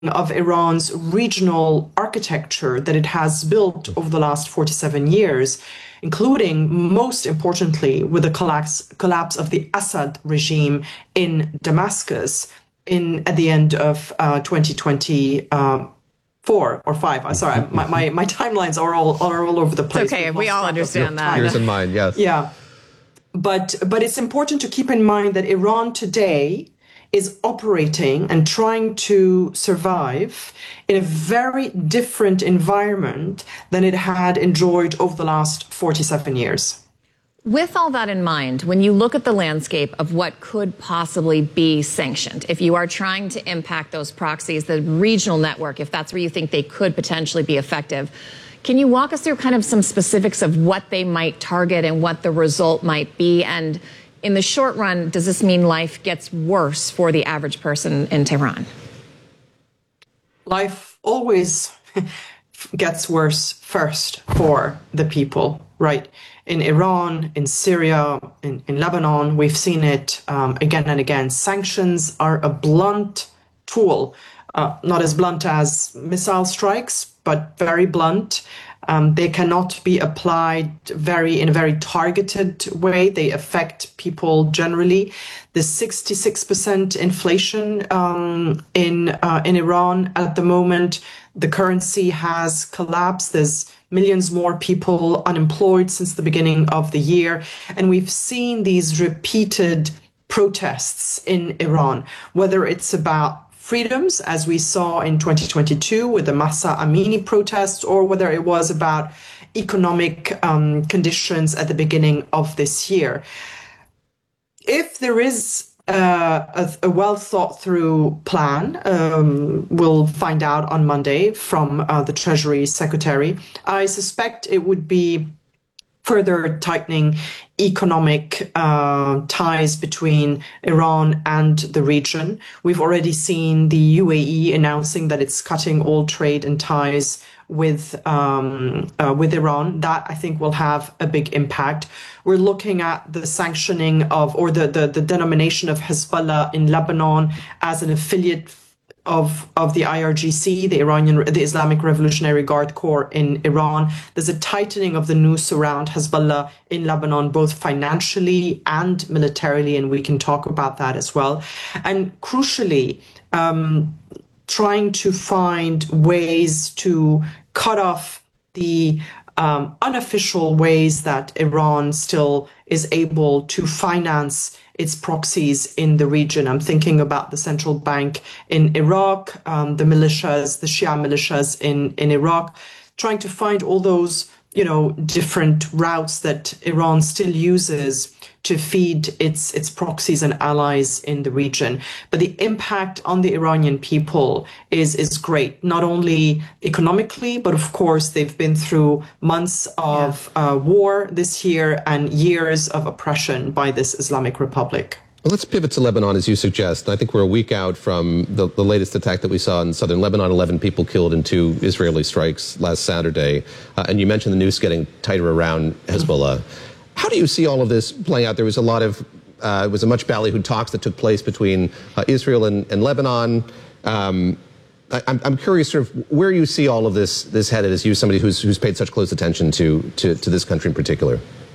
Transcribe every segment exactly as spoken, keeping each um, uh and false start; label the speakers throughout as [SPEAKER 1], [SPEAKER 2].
[SPEAKER 1] of Iran's regional architecture that it has built over the last forty-seven years, including, most importantly, with the collapse, collapse of the Assad regime in Damascus in at the end of uh, twenty twenty. Um, Four or five. I'm sorry, my, my, my timelines are all are all over the place.
[SPEAKER 2] It's okay, we all understand that.
[SPEAKER 3] Yours and mine, yes.
[SPEAKER 1] Yeah, but but it's important to keep in mind that Iran today is operating and trying to survive in a very different environment than it had enjoyed over the last forty-seven years.
[SPEAKER 2] With all that in mind, when you look at the landscape of what could possibly be sanctioned, if you are trying to impact those proxies, the regional network, if that's where you think they could potentially be effective, can you walk us through kind of some specifics of what they might target and what the result might be? And in the short run, does this mean life gets worse for the average person in Tehran?
[SPEAKER 1] Life always gets worse first for the people, right? In Iran, in Syria, in, in Lebanon, we've seen it um, again and again. Sanctions are a blunt tool, uh, not as blunt as missile strikes, but very blunt. Um, they cannot be applied very in a very targeted way. They affect people generally. The sixty-six percent inflation um, in uh, in Iran at the moment, the currency has collapsed. There's millions more people unemployed since the beginning of the year. And we've seen these repeated protests in Iran, whether it's about freedoms, as we saw in twenty twenty-two with the Mahsa Amini protests, or whether it was about economic um, conditions at the beginning of this year. If there is Uh, a, a well thought through plan, um, we'll find out on Monday from uh, the Treasury Secretary. I suspect it would be further tightening economic uh, ties between Iran and the region. We've already seen the U A E announcing that it's cutting all trade and ties with um, uh, with Iran. That, I think, will have a big impact. We're looking at the sanctioning of, or the, the, the denomination of Hezbollah in Lebanon as an affiliate of of the I R G C, the Iranian, the Islamic Revolutionary Guard Corps in Iran. There's a tightening of the noose around Hezbollah in Lebanon, both financially and militarily, and we can talk about that as well. And crucially, um, trying to find ways to cut off the um, unofficial ways that Iran still is able to finance its proxies in the region. I'm thinking about the central bank in Iraq, um, the militias, the Shia militias in, in Iraq, trying to find all those, you know, different routes that Iran still uses to feed its its proxies and allies in the region. But the impact on the Iranian people is is great, not only economically, but of course they've been through months of yeah. uh, war this year and years of oppression by this Islamic Republic.
[SPEAKER 3] Well, let's pivot to Lebanon, as you suggest. I think we're a week out from the, the latest attack that we saw in southern Lebanon, eleven people killed in two Israeli strikes last Saturday. Uh, and you mentioned the noose getting tighter around Hezbollah. Mm-hmm. How do you see all of this playing out? There was a lot of, uh, it was a much ballyhooed talks that took place between uh, Israel and, and Lebanon. Um, I, I'm, I'm curious sort of where you see all of this this headed as you, somebody who's, who's paid such close attention to, to, to this country in particular.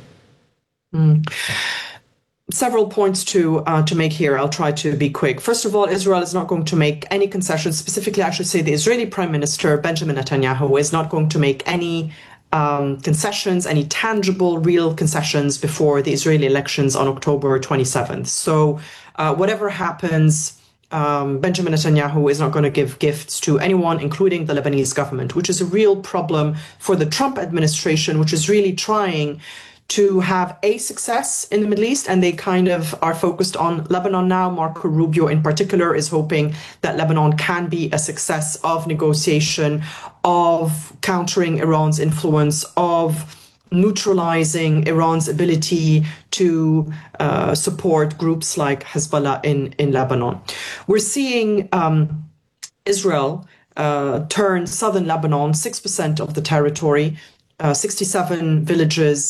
[SPEAKER 1] Mm. Several points to uh, to make here. I'll try to be quick. First of all, Israel is not going to make any concessions. Specifically, I should say the Israeli Prime Minister, Benjamin Netanyahu, is not going to make any um, concessions, any tangible, real concessions before the Israeli elections on October twenty-seventh. So uh, whatever happens, um, Benjamin Netanyahu is not going to give gifts to anyone, including the Lebanese government, which is a real problem for the Trump administration, which is really trying to have a success in the Middle East, and they kind of are focused on Lebanon now. Marco Rubio in particular is hoping that Lebanon can be a success of negotiation, of countering Iran's influence, of neutralizing Iran's ability to uh, support groups like Hezbollah in, in Lebanon. We're seeing um, Israel uh, turn southern Lebanon, six percent of the territory, uh, sixty-seven villages,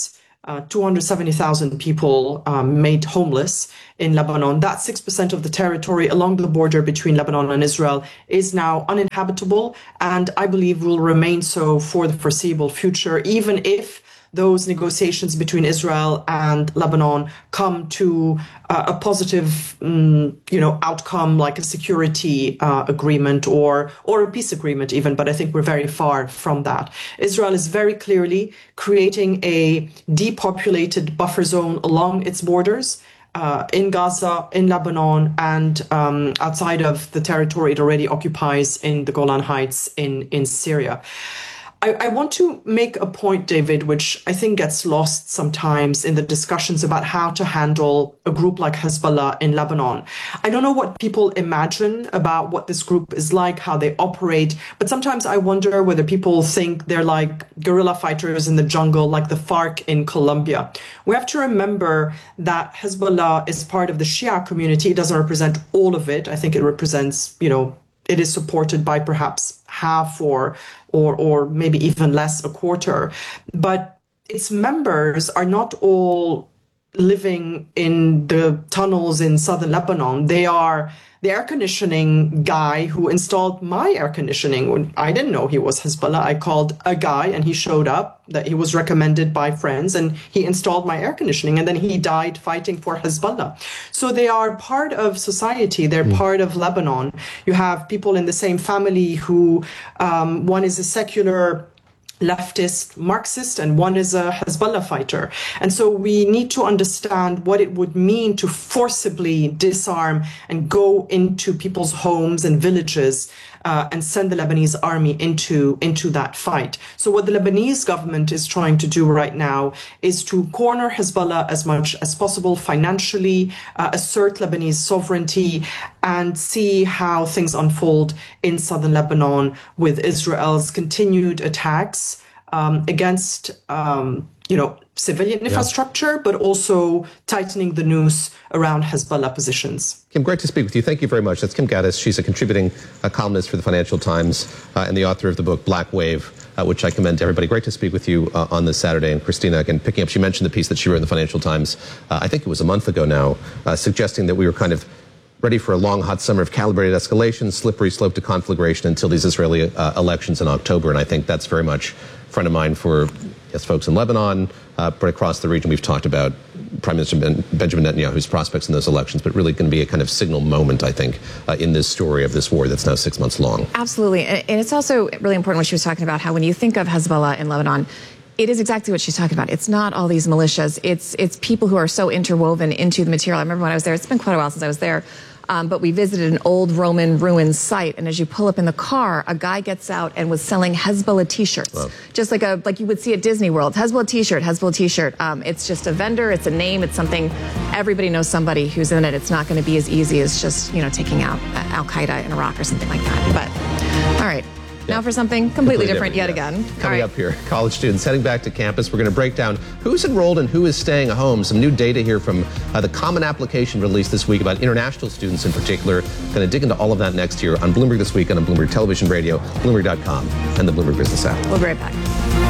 [SPEAKER 1] uh, two hundred seventy thousand people um, made homeless in Lebanon. That six percent of the territory along the border between Lebanon and Israel is now uninhabitable, and I believe will remain so for the foreseeable future, even if those negotiations between Israel and Lebanon come to uh, a positive, um, you know, outcome like a security uh, agreement or or a peace agreement even. But I think we're very far from that. Israel is very clearly creating a depopulated buffer zone along its borders. Uh, in Gaza, in Lebanon, and um, outside of the territory it already occupies in the Golan Heights in, in Syria. I, I want to make a point, David, which I think gets lost sometimes in the discussions about how to handle a group like Hezbollah in Lebanon. I don't know what people imagine about what this group is like, how they operate, but sometimes I wonder whether people think they're like guerrilla fighters in the jungle, like the FARC in Colombia. We have to remember that Hezbollah is part of the Shia community. It doesn't represent all of it. I think it represents, you know, it is supported by perhaps half or or or maybe even less, a quarter. But its members are not all living in the tunnels in southern Lebanon. They are the air conditioning guy who installed my air conditioning. When I didn't know he was Hezbollah, I called a guy and he showed up, that he was recommended by friends, and he installed my air conditioning, and then he died fighting for Hezbollah. So they are part of society. They're mm. part of Lebanon. You have people in the same family who, um, one is a secular leftist Marxist and one is a Hezbollah fighter. And so we need to understand what it would mean to forcibly disarm and go into people's homes and villages uh, and send the Lebanese army into, into that fight. So what the Lebanese government is trying to do right now is to corner Hezbollah as much as possible financially, uh, assert Lebanese sovereignty, and see how things unfold in southern Lebanon with Israel's continued attacks um, against, um, you know, civilian infrastructure, yeah. but also tightening the noose around Hezbollah positions.
[SPEAKER 3] Kim, great to speak with you. Thank you very much. That's Kim Gaddis. She's a contributing uh, columnist for the Financial Times uh, and the author of the book Black Wave, uh, which I commend to everybody. Great to speak with you uh, on this Saturday. And Christina, again, picking up, she mentioned the piece that she wrote in the Financial Times, uh, I think it was a month ago now, uh, suggesting that we were kind of ready for a long, hot summer of calibrated escalation, slippery slope to conflagration until these Israeli uh, elections in October. And I think that's very much front of mind for, yes, folks in Lebanon, uh, but across the region. We've talked about Prime Minister ben, Benjamin Netanyahu's prospects in those elections, but really going to be a kind of signal moment, I think, uh, in this story of this war that's now six months long. Absolutely. And it's also really important what she was talking about, how when you think of Hezbollah in Lebanon, it is exactly what she's talking about. It's not all these militias. It's it's people who are so interwoven into the material. I remember when I was there, it's been quite a while since I was there, um, but we visited an old Roman ruin site, and as you pull up in the car, a guy gets out and was selling Hezbollah T-shirts, wow. just like a like you would see at Disney World. Hezbollah T-shirt, Hezbollah T-shirt. Um, it's just a vendor. It's a name. It's something everybody knows somebody who's in it. It's not going to be as easy as just you know taking out uh, Al Qaeda in Iraq or something like that. But all right. Now for something completely, completely different, different yet yeah. again. Coming right. up here, college students heading back to campus. We're going to break down who's enrolled and who is staying at home. Some new data here from uh, the Common Application released this week about international students in particular. Going to dig into all of that next year on Bloomberg This Week and on Bloomberg Television Radio, Bloomberg dot com, and the Bloomberg Business app. We'll be right back.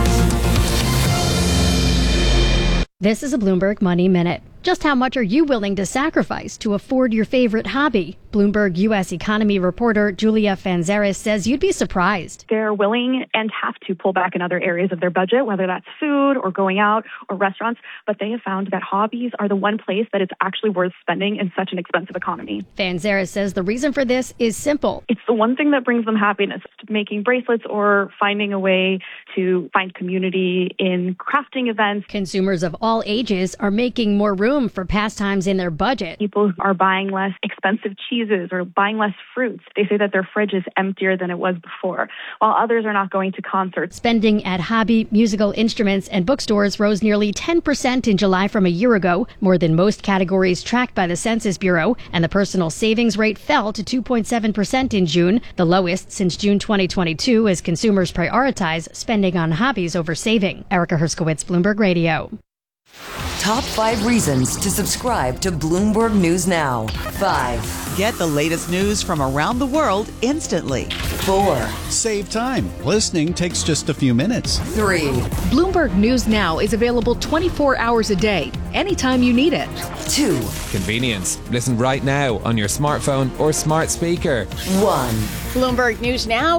[SPEAKER 4] This is a Bloomberg Money Minute. Just how much are you willing to sacrifice to afford your favorite hobby? Bloomberg U S economy reporter Julia Fanzaris says you'd be surprised.
[SPEAKER 5] They're willing and have to pull back in other areas of their budget, whether that's food or going out or restaurants. But they have found that hobbies are the one place that it's actually worth spending in such an expensive economy.
[SPEAKER 4] Fanzaris says the reason for this is simple.
[SPEAKER 5] It's the one thing that brings them happiness, making bracelets or finding a way to find community in crafting events.
[SPEAKER 4] Consumers of all ages are making more room for pastimes in their budget.
[SPEAKER 5] People are buying less expensive cheeses or buying less fruits. They say that their fridge is emptier than it was before, while others are not going to concerts.
[SPEAKER 4] Spending at hobby, musical instruments, and bookstores rose nearly ten percent in July from a year ago, more than most categories tracked by the Census Bureau, and the personal savings rate fell to two point seven percent in June, the lowest since June twenty twenty-two, as consumers prioritize spending on hobbies over saving. Erica Herskowitz, Bloomberg Radio.
[SPEAKER 6] Top five reasons to subscribe to Bloomberg News Now. Five.
[SPEAKER 7] Get the latest news from around the world instantly.
[SPEAKER 6] Four.
[SPEAKER 8] Save time. Listening takes just a few minutes.
[SPEAKER 6] Three.
[SPEAKER 9] Bloomberg News Now is available twenty-four hours a day, anytime you need it.
[SPEAKER 6] Two.
[SPEAKER 10] Convenience. Listen right now on your smartphone or smart speaker.
[SPEAKER 6] One.
[SPEAKER 11] Bloomberg News Now